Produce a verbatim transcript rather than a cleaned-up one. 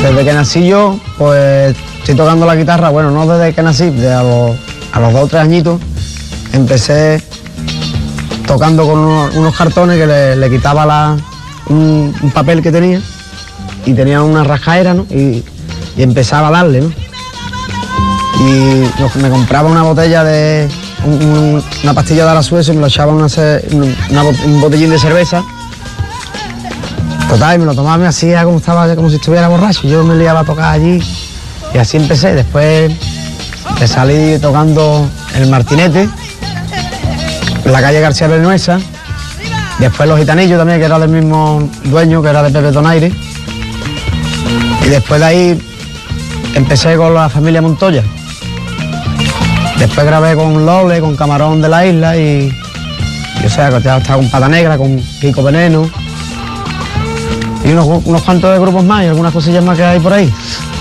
Desde que nací yo, pues estoy tocando la guitarra, bueno, no desde que nací, de a los, a los dos o tres añitos, empecé tocando con unos, unos cartones que le, le quitaba la, un, un papel que tenía y tenía una rascaera, ¿no? Y, y empezaba a darle, ¿no? Y me compraba una botella de... Un, un, una pastilla de Arasueso y me lo echaba una, una, un botellín de cerveza. Total, y me lo tomaba, me hacía como, estaba, como si estuviera borracho. Yo me liaba a tocar allí y así empecé. Después de salí tocando en el Martinete, en la calle García Bernuesa. Después Los Gitanillos también, que era del mismo dueño, que era de Pepe Donaire. Y después de ahí empecé con la familia Montoya. Después grabé con Lole, con Camarón de la Isla y, y o sea, estaba con Pata Negra, con Kiko Veneno y unos, unos cuantos de grupos más y algunas cosillas más que hay por ahí.